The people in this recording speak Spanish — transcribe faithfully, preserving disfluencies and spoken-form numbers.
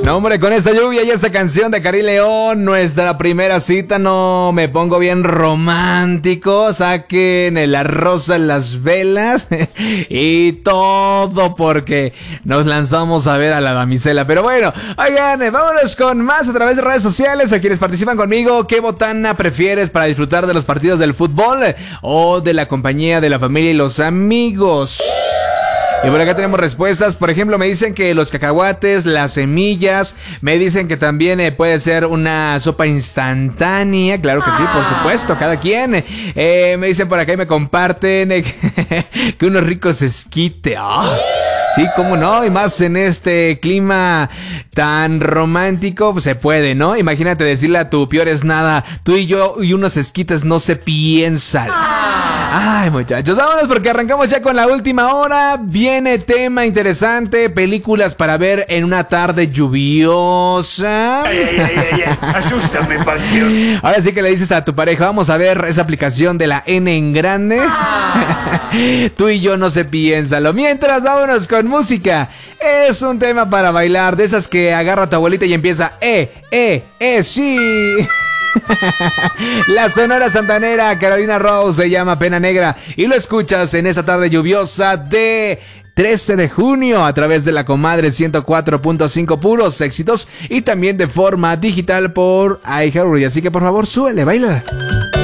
No, hombre, con esta lluvia y esta canción de Karim León, nuestra primera cita, no me pongo bien romántico. Saquen el arroz en las velas y todo porque nos lanzamos a ver a la damisela. Pero bueno, oigan, vámonos con más a través de redes sociales. A quienes participan conmigo, ¿qué botana prefieres para disfrutar de los partidos del fútbol o de la compañía de la familia y los amigos? Y por acá tenemos respuestas. Por ejemplo, me dicen que los cacahuates, las semillas. Me dicen que también eh, puede ser una sopa instantánea. Claro que sí, por supuesto, cada quien. Eh, me dicen por acá y me comparten eh, que unos ricos esquites. ¡Oh! Sí, cómo no, y más en este clima tan romántico, pues se puede, ¿no? Imagínate decirle a tu peor es nada, tú y yo y unos esquites no se piensan. Ay, muchachos, vámonos porque arrancamos ya con la última hora. Viene tema interesante, películas para ver en una tarde lluviosa. Ay, ay, ay, ay, ay. Asústame, Panteón. Ahora sí que le dices a tu pareja, vamos a ver esa aplicación de la N en grande. Tú y yo no se piénsalo. Mientras, vámonos con música. Es un tema para bailar, de esas que agarra a tu abuelita y empieza, eh, eh, eh, sí. La Sonora Santanera, Carolina Rose, se llama Pena Negra y lo escuchas en esta tarde lluviosa de trece de junio a través de la Comadre ciento cuatro punto cinco, puros éxitos, y también de forma digital por iHeartRadio. Así que por favor, súbele, baila.